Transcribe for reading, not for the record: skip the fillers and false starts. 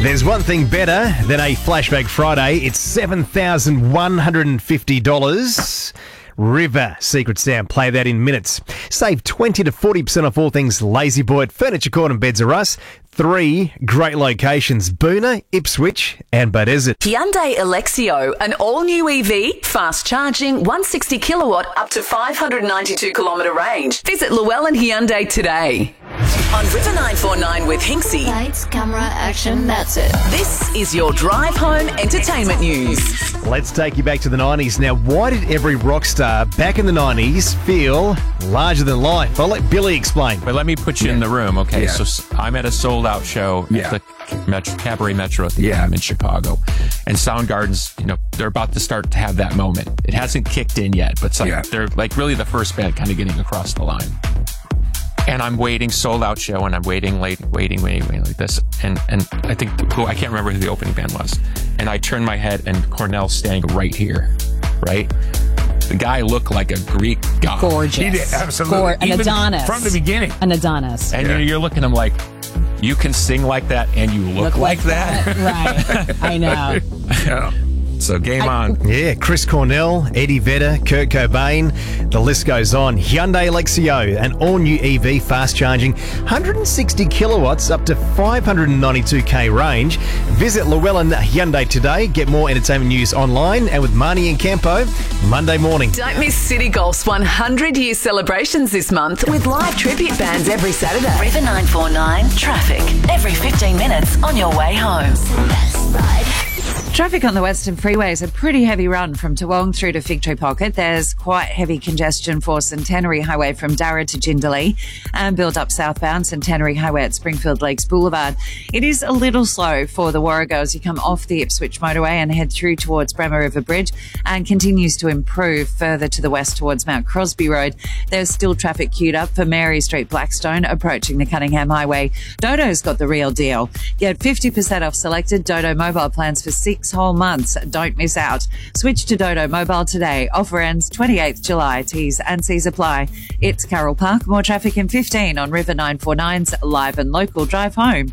There's one thing better than a Flashback Friday. It's $7,150. River Secret Sound. Play that in minutes. Save 20 to 40% off all things Lazy Boy at Furniture Court and Beds R Us. 3 great locations: Boona, Ipswich and Beaudesert. Hyundai Alexio, an all-new EV, fast charging, 160 kilowatt, up to 592 kilometre range. Visit Llewellyn Hyundai today. On River 949 with Hinksy. Lights, camera, action, that's it. This is your drive home entertainment news. Let's take you back to the 90s. Now, why did every rock star back in the 90s feel larger than life? I'll let Billy explain. But let me put you in the room, okay? Yeah. So I'm at a sold-out show at the Cabaret Metro at the time in Chicago. And Soundgarden's, they're about to start to have that moment. It hasn't kicked in yet, but they're like really the first band kind of getting across the line. And I'm waiting, sold-out show, and I'm waiting like this. And I think, I can't remember who the opening band was. And I turn my head, and Cornell's standing right here, right? The guy looked like a Greek god. Gorgeous. He did, absolutely. An Adonis. From the beginning. An Adonis. And you're looking at him like, you can sing like that, and you look like that? Right. I know. Yeah. So game on. Yeah, Chris Cornell, Eddie Vedder, Kurt Cobain, the list goes on. Hyundai Alexio, an all-new EV, fast-charging, 160 kilowatts, up to 592k range. Visit Llewellyn Hyundai today. Get more entertainment news online and with Marnie and Campo, Monday morning. Don't miss City Golf's 100-year celebrations this month with live tribute bands every Saturday. River 949 traffic every 15 minutes on your way home. Traffic on the Western Freeway is a pretty heavy run from Toowong through to Fig Tree Pocket. There's quite heavy congestion for Centenary Highway from Darra to Jindalee and build up southbound Centenary Highway at Springfield Lakes Boulevard. It is a little slow for the Warrego as you come off the Ipswich motorway and head through towards Bremer River Bridge, and continues to improve further to the west towards Mount Crosby Road. There's still traffic queued up for Mary Street Blackstone approaching the Cunningham Highway. Dodo's got the real deal. Get 50% off selected Dodo mobile plans for 6 whole months. Don't miss out. Switch to Dodo Mobile today. Offer ends 28th July. T's and C's apply. It's Carroll Park. More traffic in 15 on River 949's live and local drive home.